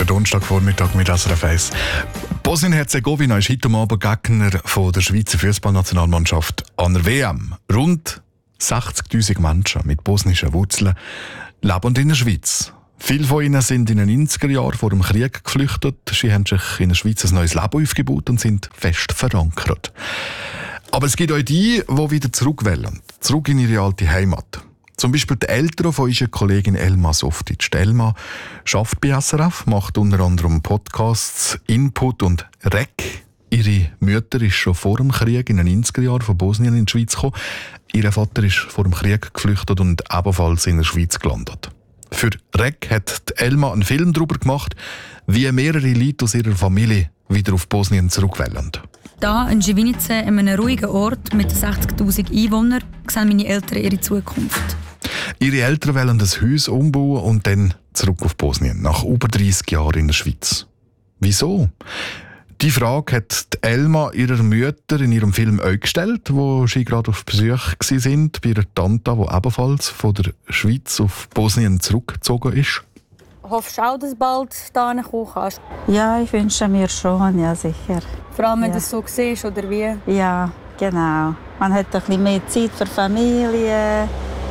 der Donnerstagvormittag mit SRF 1. Bosnien-Herzegowina ist heute Abend Gegner von der Schweizer Fußballnationalmannschaft an der WM. Rund 60'000 Menschen mit bosnischen Wurzeln leben in der Schweiz. Viele von ihnen sind in den 90er Jahren vor dem Krieg geflüchtet. Sie haben sich in der Schweiz ein neues Leben aufgebaut und sind fest verankert. Aber es gibt auch die wieder zurück wollen. Zurück in ihre alte Heimat. Zum Beispiel die Eltern von unserer Kollegin Elma Softic. Die Elma arbeitet bei SRF, macht unter anderem Podcasts, Input und Rec. Ihre Mutter ist schon vor dem Krieg in den 90er Jahren von Bosnien in die Schweiz gekommen. Ihr Vater ist vor dem Krieg geflüchtet und ebenfalls in der Schweiz gelandet. Für Rec hat die Elma einen Film darüber gemacht, wie mehrere Leute aus ihrer Familie wieder auf Bosnien zurückwollen. Da in Živinice, in einem ruhigen Ort mit 60'000 Einwohnern, sehen meine Eltern ihre Zukunft. Ihre Eltern wollen das Haus umbauen und dann zurück auf Bosnien, nach über 30 Jahren in der Schweiz. Wieso? Die Frage hat die Elma ihrer Mutter in ihrem Film auch gestellt, wo sie gerade auf Besuch waren bei ihrer Tante, die ebenfalls von der Schweiz auf Bosnien zurückgezogen ist. Hoffst du auch, dass du bald hierher kommen kannst? Ja, ich wünsche mir schon, ja sicher. Vor allem, wenn du es so siehst, oder wie? Ja, genau. Man hat ein bisschen mehr Zeit für Familie.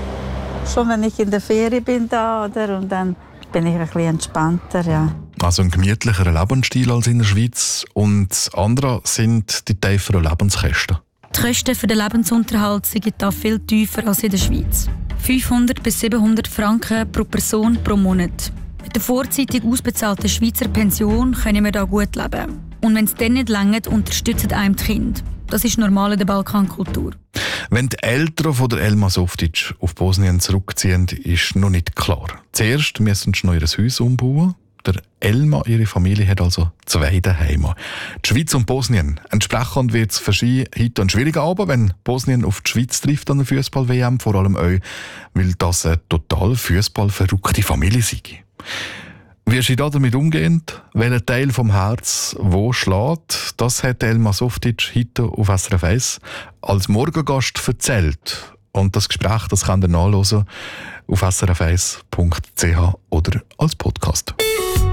Schon wenn ich in der Ferien bin da, oder? Und dann bin ich ein bisschen entspannter, ja. Also ein gemütlicherer Lebensstil als in der Schweiz. Und das andere sind die tieferen Lebenskosten. Die Kosten für den Lebensunterhalt sind hier viel tiefer als in der Schweiz. 500 bis 700 Franken pro Person pro Monat. Mit der vorzeitig ausbezahlten Schweizer Pension können wir hier gut leben. Und wenn es dann nicht reicht, unterstützen einem die Kinder. Das ist normal in der Balkankultur. Wenn die Eltern von der Elma Softic auf Bosnien zurückziehen, ist noch nicht klar. Zuerst müssen sie noch ihr Haus umbauen. Der Elma, ihre Familie, hat also 2 Heime. Die Schweiz und Bosnien. Entsprechend wird es für sie heute ein schwieriger Abend, wenn Bosnien auf die Schweiz trifft an der Fußball-WM. Vor allem auch, weil das eine total fußballverrückte Familie sei. Wie sie damit umgehen, welcher Teil vom Herz wo schlägt, das hat Elma Softic heute auf SRF 1 als Morgengast erzählt. Und das Gespräch, das könnt ihr nachhören auf srf1.ch oder als Podcast.